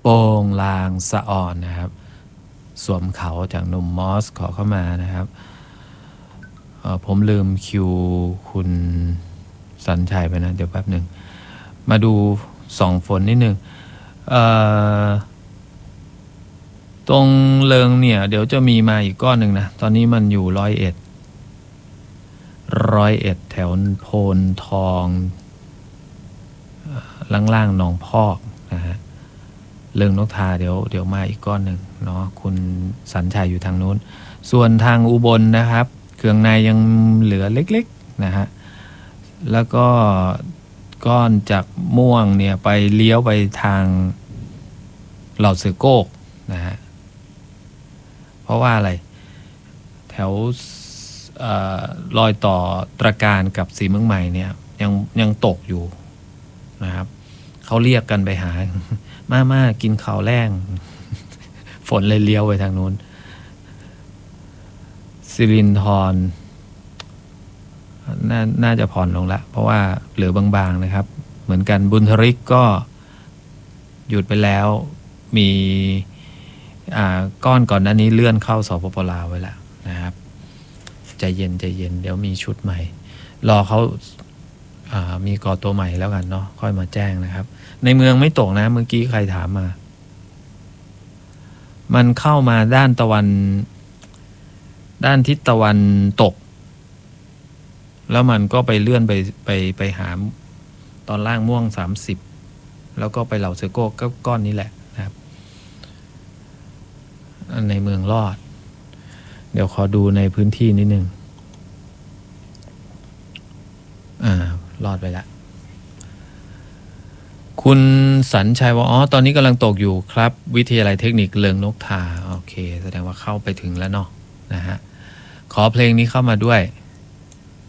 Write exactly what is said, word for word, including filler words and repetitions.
โป่งลางสะอ่อนนะครับสวมเขาจากหนุ่มมอสขอเข้ามานะครับผมลืมคิวคุณสัญชัยไปนะเดี๋ยวแป๊บหนึ่งมาดูสองฝนนิดหนึ่งตรงเลิงเนี่ยเดี๋ยวจะมีมาอีกก้อนหนึ่งนะตอนนี้มันอยู่ร้อยเอ็ดร้อยเอ็ดแถวโพนทองล่างๆหนองพอกนะฮะเลิงนกทาเดี๋ยวเดี๋ยวมาอีกก้อนหนึ่งเนาะคุณสัญชัยอยู่ทางนู้นส่วนทางอุบลนะครับเครื่องในยังเหลือเล็กๆนะฮะแล้วก็ก้อนจากม่วงเนี่ยไปเลี้ยวไปทางเหล่าเสือโก้นะฮะเพราะว่าอะไรแถวรอยต่อตระการกับสีเมืองใหม่เนี่ยยังยังตกอยู่นะครับเขาเรียกกันไปหามามากินข้าวแรงฝนเลยเลี้ยวไปทางนู้นสิรินธรนาน่าจะผ่อนลงละเพราะว่าเหลือบางๆนะครับเหมือนกันบุญทริกก็หยุดไปแล้วมีก้อนก่อนหน้านี้เลื่อนเข้าสปป.ลาวไว้แล้วนะครับใจเย็นใจเย็นเดี๋ยวมีชุดใหม่รอเขามีกอตัวใหม่แล้วกันเนาะค่อยมาแจ้งนะครับในเมืองไม่ตกนะเมื่อกี้ใครถามมามันเข้ามาด้านตะวันด้านทิศตะวันตกแล้วมันก็ไปเลื่อนไปไปไปหาตอนล่างม่วงสามสิบแล้วก็ไปเหล่าเซโก้ก็ก้อนนี้แหละนะครับในเมืองรอดเดี๋ยวขอดูในพื้นที่นิดนึงอ่ารอดไปละคุณสัญชัยว่าอ๋อตอนนี้กำลังตกอยู่ครับวิทยาลัยเทคนิคเลิงนกทาโอเคแสดงว่าเข้าไปถึงแล้วเนาะนะฮะขอเพลงนี้เข้ามาด้วย